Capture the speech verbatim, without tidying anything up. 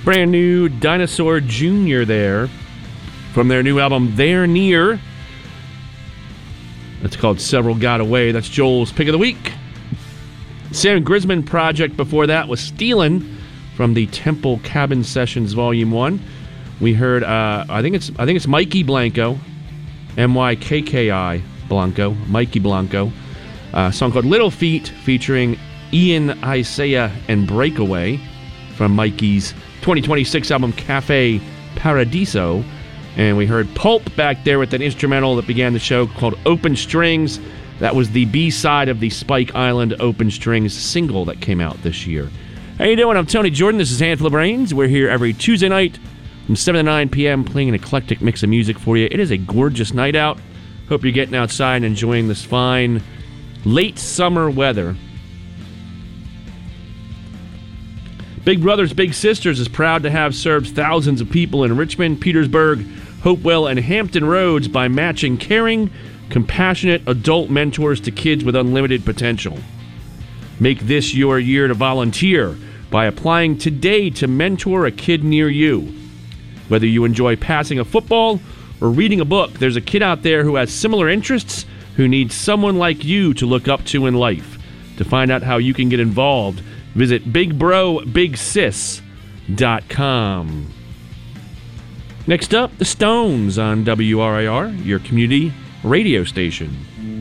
Brand new Dinosaur Junior there from their new album, They're Near. That's called Several Got Away. That's Joel's Pick of the Week. Sam Grisman Project before that was Stealin' from the Temple Cabin Sessions Volume one. We heard, uh, I think it's I think it's Mikey Blanco, M Y K K I Blanco, Mikey Blanco. A song called Little Feet featuring Ian Isaiah and Breakaway from Mikey's twenty twenty-six album Cafe Paradiso. And we heard Pulp back there with an instrumental that began the show called Open Strings. That was the B-side of the Spike Island Open Strings single that came out this year. How you doing? I'm Tony Jordan. This is Handful of Brains. We're here every Tuesday night from seven to nine p.m. playing an eclectic mix of music for you. It is a gorgeous night out. Hope you're getting outside and enjoying this fine late summer weather. Big Brothers Big Sisters is proud to have served thousands of people in Richmond, Petersburg, Hopewell, and Hampton Roads by matching caring, compassionate adult mentors to kids with unlimited potential. Make this your year to volunteer by applying today to mentor a kid near you. Whether you enjoy passing a football or reading a book, there's a kid out there who has similar interests who needs someone like you to look up to in life. To find out how you can get involved, visit big bro big sis dot com. Next up, the Stones on W R I R, your community radio station.